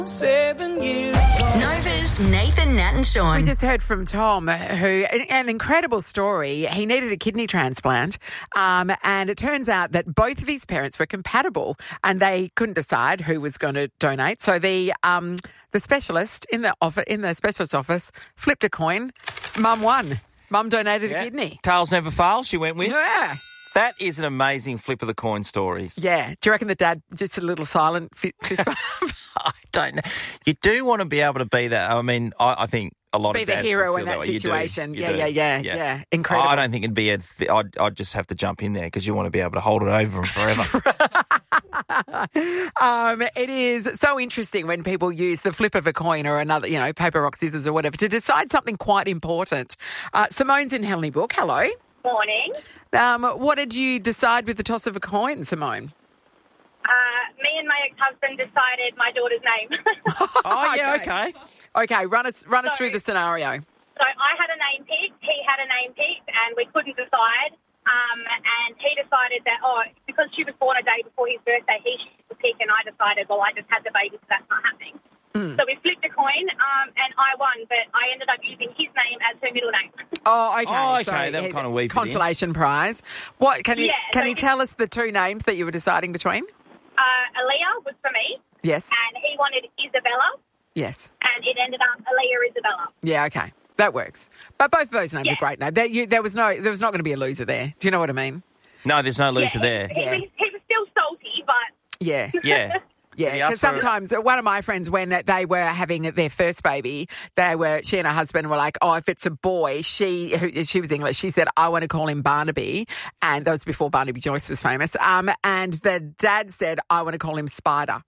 7 years. Nova's Nathan, Nat and Sean. We just heard from Tom, who an incredible story. He needed a kidney transplant, and it turns out that both of his parents were compatible, and they couldn't decide who was going to donate. So the specialist in the specialist office flipped a coin. Mum won. Mum donated a kidney. Tails never fails, she went with. Yeah. That is an amazing flip of the coin stories. Yeah. Do you reckon the dad just a little silent fist bump? I don't know. You do want to be able to be that. I mean, I think a lot Be of the dads hero would in feel that way. situation. You do. Yeah. Incredible. I don't think it'd be I'd just have to jump in there because you want to be able to hold it over them forever. It is so interesting when people use the flip of a coin or another, paper, rock, scissors or whatever to decide something quite important. Simone's in Henley Brook. Hello. Morning. What did you decide with the toss of a coin, Simone? Me and my ex-husband decided my daughter's name. Oh, yeah, okay. Okay, run us through the scenario. So I had a name picked, he had a name picked, and we couldn't decide. And he decided that, because she was born a day before his birthday, he should pick, and I decided, I just had the baby, so that's not happening. So we flipped a coin, and I won, but I ended up using his name as her middle name. Oh, okay. Oh, okay, So, that kind of weaved it in. consolation prize. What can you tell us the two names that you were deciding between? Aaliyah was for me. Yes. And he wanted Isabella. Yes. And it ended up Aaliyah Isabella. Yeah. Okay. That works. But both of those names are great names. There was not going to be a loser there. Do you know what I mean? No, there's no loser there. He was still salty, but... Yeah. Yeah. Yeah, because sometimes one of my friends, when they were having their first baby, she and her husband were like, if it's a boy, she was English, she said, I want to call him Barnaby. And that was before Barnaby Joyce was famous. And the dad said, I want to call him Spider.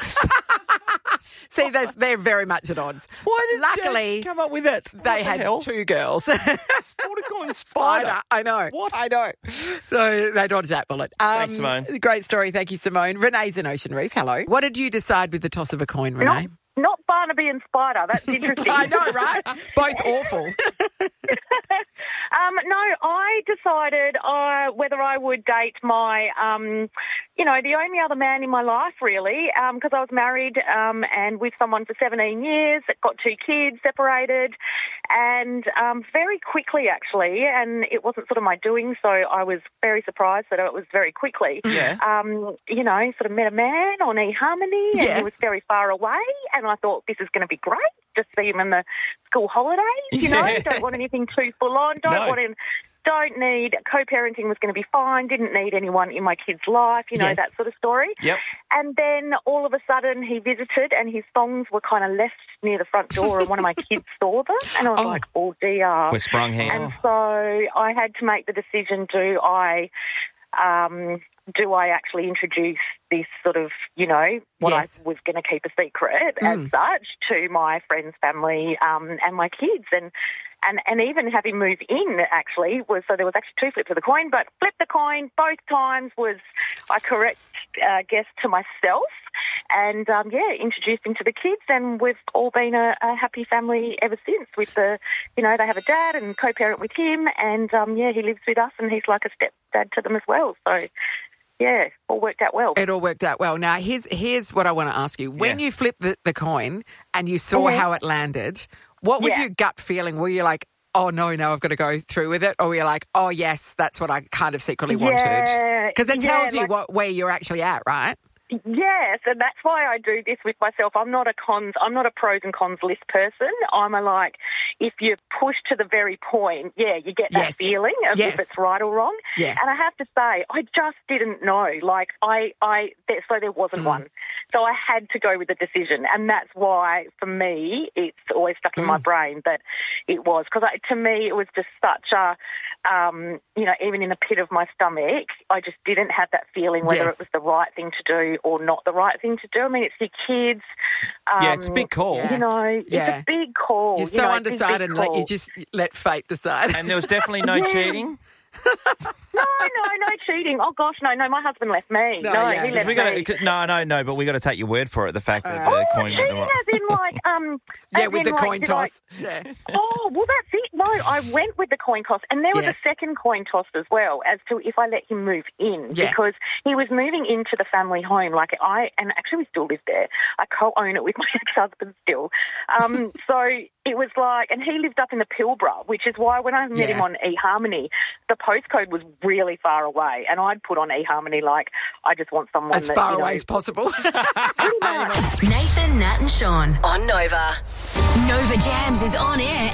See, they're very much at odds. Why did Luckily, dads come up with that? They had two girls. Sporticoin Spider. I know. What? I know. So they dodged that bullet. Thanks, Simone. Great story. Thank you, Simone. Renee's in Ocean Reef. Hello. What did you decide with the toss of a coin, Renee? Not Barnaby and Spider. That's interesting. I know, right? Both awful. No, I decided whether I would date my, the only other man in my life, really, because I was married and with someone for 17 years, got 2 kids, separated, and very quickly, actually, and it wasn't sort of my doing, so I was very surprised that it was very quickly. Yeah. Sort of met a man on eHarmony, and he was very far away, and I thought this is going to be great. Just see him in the school holidays, Don't want anything too full on. Don't need co-parenting was going to be fine. Didn't need anyone in my kid's life, that sort of story. Yep. And then all of a sudden he visited, and his thongs were kind of left near the front door, and one of my kids saw them, and I was like, oh dear. We're sprung here. And so I had to make the decision: do I actually introduce this sort of, what I was going to keep a secret as such to my friends, family, and my kids, and even have him move in, actually, so there was actually 2 flips of the coin, but flip the coin both times was a correct guess to myself, and, introduced him to the kids, and we've all been a happy family ever since with they have a dad and co-parent with him, and, he lives with us, and he's like a stepdad to them as well, so... Yeah, all worked out well. It all worked out well. Now, here's what I want to ask you. When you flipped the coin and you saw how it landed, what was your gut feeling? Were you like, oh, no, I've got to go through with it? Or were you like, oh, yes, that's what I kind of secretly wanted? Because it tells you where you're actually at, right? Yes, and that's why I do this with myself. I'm not a pros and cons list person. I'm if you push to the very point, you get that feeling of if it's right or wrong. Yeah. And I have to say, I just didn't know. So there wasn't one. So I had to go with the decision, and that's why, for me, it's always stuck in my brain that it was. Because to me, it was just such a, even in the pit of my stomach, I just didn't have that feeling whether it was the right thing to do or not the right thing to do. I mean, it's your kids. It's a big call. It's a big call. You're so undecided and you just let fate decide. And there was definitely no cheating? No cheating. Oh gosh, no, my husband left me. No, No, yeah. he left me. No, but we got to take your word for it. The fact that the coin went the wrong. As in like, Yeah, as with in, the like, coin did toss. Yeah. Oh, well, that's it. No, I went with the coin toss. And there was Yes. a second coin toss as well as to if I let him move in. Yes. Because he was moving into the family home. And actually we still live there. I co-own it with my ex-husband still. So it was like, and he lived up in the Pilbara, which is why when I met him on eHarmony, the postcode was really far away. And I'd put on eHarmony like, I just want someone As that, far away as possible. Nathan, Nat and Sean on Nova. Nova Jams is on air